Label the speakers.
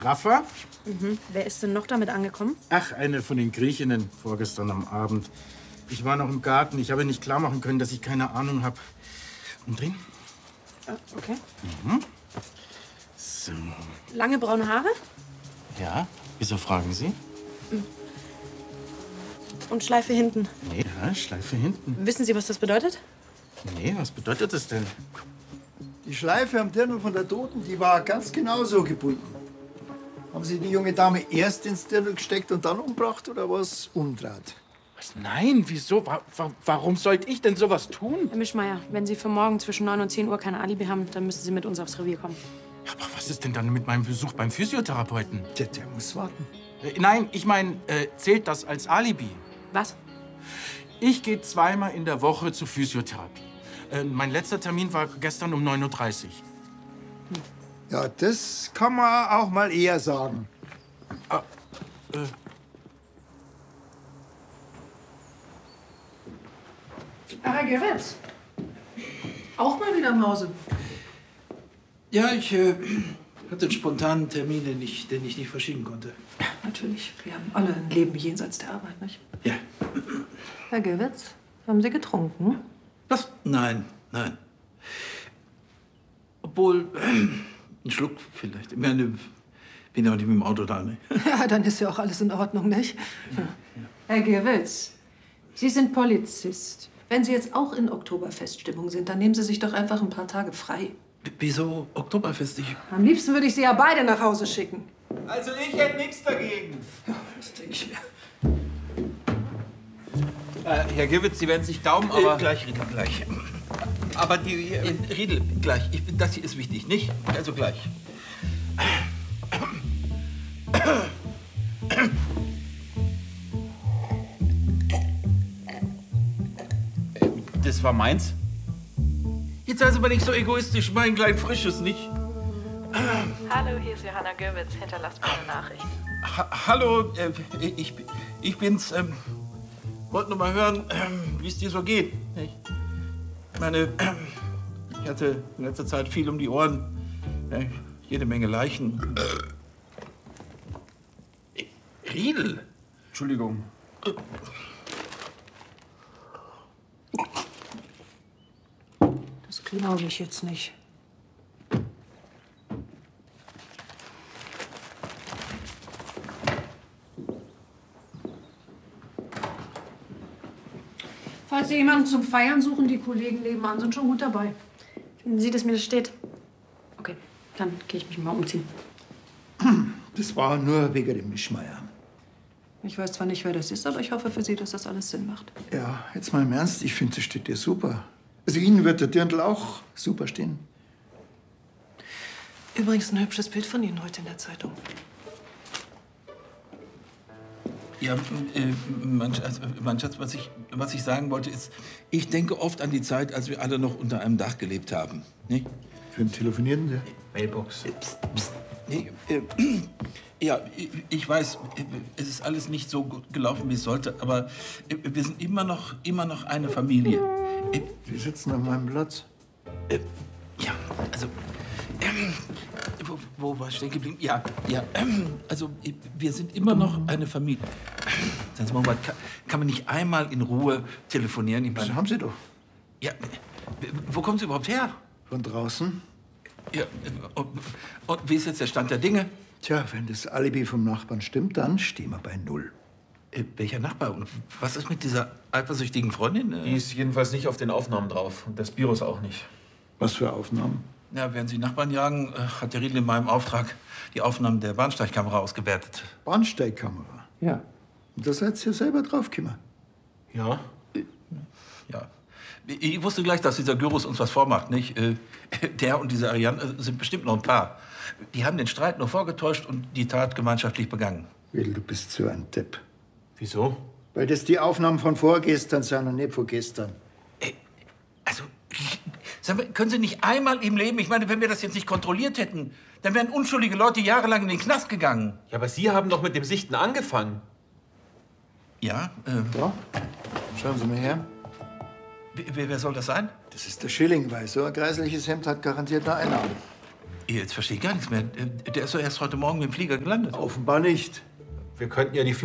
Speaker 1: Rafa?
Speaker 2: Mhm. Wer ist denn noch damit angekommen?
Speaker 1: Ach, eine von den Griechinnen vorgestern am Abend. Ich war noch im Garten. Ich habe nicht klar machen können, dass ich keine Ahnung habe. Umdrehen?
Speaker 2: Okay.
Speaker 1: Mhm. So.
Speaker 2: Lange braune Haare?
Speaker 1: Ja, wieso fragen Sie?
Speaker 2: Und Schleife hinten.
Speaker 1: Nee, ja, Schleife hinten.
Speaker 2: Wissen Sie, was das bedeutet?
Speaker 1: Nee, was bedeutet das denn?
Speaker 3: Die Schleife am Dirndl von der Toten, die war ganz genau so gebunden. Haben Sie die junge Dame erst ins Dirndl gesteckt und dann umgebracht oder was umdreht?
Speaker 1: Was? Nein, wieso? Warum sollte ich denn sowas tun?
Speaker 2: Herr Mischmeier, wenn Sie für morgen zwischen 9 und 10 Uhr kein Alibi haben, dann müssen Sie mit uns aufs Revier kommen.
Speaker 1: Aber was ist denn dann mit meinem Besuch beim Physiotherapeuten?
Speaker 3: Der muss warten.
Speaker 1: Nein, ich meine, zählt das als Alibi?
Speaker 2: Was?
Speaker 1: Ich gehe zweimal in der Woche zur Physiotherapie. Mein letzter Termin war gestern um 9:30 Uhr.
Speaker 3: Ja, das kann man auch mal eher sagen.
Speaker 4: Herr Geritz, auch mal wieder im Hause.
Speaker 5: Ja, ich hatte einen spontanen Termin, den ich nicht verschieben konnte.
Speaker 4: Natürlich, wir haben alle ein Leben jenseits der Arbeit, nicht?
Speaker 5: Ja.
Speaker 4: Herr Gewitz, haben Sie getrunken?
Speaker 5: Was? Nein. Obwohl, ein Schluck vielleicht. Ich meine, bin ja auch nicht mit dem Auto da, ne?
Speaker 4: Ja, dann ist ja auch alles in Ordnung, nicht? Ja. Herr Gewitz, Sie sind Polizist. Wenn Sie jetzt auch in Oktoberfeststimmung sind, dann nehmen Sie sich doch einfach ein paar Tage frei.
Speaker 5: Wieso Oktoberfest?
Speaker 4: Am liebsten würde ich Sie ja beide nach Hause schicken.
Speaker 6: Also ich hätte nichts dagegen.
Speaker 4: Ja, das denke ich mir.
Speaker 6: Herr Gewitz, Sie werden sich Daumen, aber...
Speaker 5: Gleich, Riedel, gleich. Aber die... Riedel, gleich. Das hier ist wichtig, nicht? Also gleich.
Speaker 6: Das war meins.
Speaker 5: Jetzt sei aber nicht so egoistisch, mein klein Frisches, nicht?
Speaker 7: Hallo, hier ist Johanna Gewitz. Hinterlasst mir eine Nachricht.
Speaker 5: Hallo, ich bin's. Wollte nur mal hören, wie es dir so geht. Nicht? Ich meine, ich hatte in letzter Zeit viel um die Ohren. Jede Menge Leichen. Riedel!
Speaker 6: Entschuldigung.
Speaker 4: Das glaube ich jetzt nicht. Falls Sie jemanden zum Feiern suchen, die Kollegen nebenan sind schon gut dabei.
Speaker 2: Finden Sie, dass mir das steht? Okay, dann gehe ich mich mal umziehen.
Speaker 3: Das war nur wegen dem Mischmeier.
Speaker 4: Ich weiß zwar nicht, wer das ist, aber ich hoffe für Sie, dass das alles Sinn macht.
Speaker 3: Ja, jetzt mal im Ernst, ich finde, das steht dir super. Also Ihnen wird der Dirndl auch super stehen.
Speaker 4: Übrigens ein hübsches Bild von Ihnen heute in der Zeitung.
Speaker 5: Ja, mein Schatz, was ich sagen wollte, ist, ich denke oft an die Zeit, als wir alle noch unter einem Dach gelebt haben. Nicht?
Speaker 3: Für den Telefonierten, der?
Speaker 6: Mailbox.
Speaker 5: Nee, ja, ich weiß, es ist alles nicht so gut gelaufen, wie es sollte, aber wir sind immer noch eine Familie.
Speaker 3: Sie sitzen an meinem Platz.
Speaker 5: Ja, also, wo war ich stehen geblieben? Ja, also, wir sind immer noch eine Familie. Sagen Sie mal, kann man nicht einmal in Ruhe telefonieren? Ich meine,
Speaker 3: Das haben Sie doch.
Speaker 5: ja, wo kommen Sie überhaupt her?
Speaker 3: Von draußen.
Speaker 5: Ja, und wie ist jetzt der Stand der Dinge?
Speaker 3: Tja, wenn das Alibi vom Nachbarn stimmt, dann stehen wir bei 0.
Speaker 5: Welcher Nachbar? Und was ist mit dieser eifersüchtigen Freundin?
Speaker 6: Die ist jedenfalls nicht auf den Aufnahmen drauf. Und das Virus auch nicht.
Speaker 3: Was für Aufnahmen?
Speaker 5: Ja, während Sie Nachbarn jagen, hat der Riedel in meinem Auftrag die Aufnahmen der Bahnsteigkamera ausgewertet.
Speaker 3: Bahnsteigkamera.
Speaker 5: Ja.
Speaker 3: Und da seid ihr selber draufgekommen.
Speaker 6: Ja?
Speaker 5: Ja. Ich wusste gleich, dass dieser Gyros uns was vormacht, nicht? Der und diese Ariane sind bestimmt noch ein Paar. Die haben den Streit nur vorgetäuscht und die Tat gemeinschaftlich begangen.
Speaker 3: Will, du bist so ein Depp.
Speaker 6: Wieso?
Speaker 3: Weil das die Aufnahmen von vorgestern sind und nicht von gestern.
Speaker 5: Also, sag mal, können Sie nicht einmal im Leben, ich meine, wenn wir das jetzt nicht kontrolliert hätten, dann wären unschuldige Leute jahrelang in den Knast gegangen.
Speaker 6: Ja, aber Sie haben doch mit dem Sichten angefangen.
Speaker 5: Ja,
Speaker 3: Ja? Schauen Sie mal her.
Speaker 5: wer soll das sein?
Speaker 3: Das ist der Schilling, weil so ein kreisliches Hemd hat garantiert nur einer an.
Speaker 5: Jetzt verstehe ich gar nichts mehr. Der ist doch erst heute Morgen mit dem Flieger gelandet.
Speaker 3: Offenbar nicht.
Speaker 6: Wir könnten ja die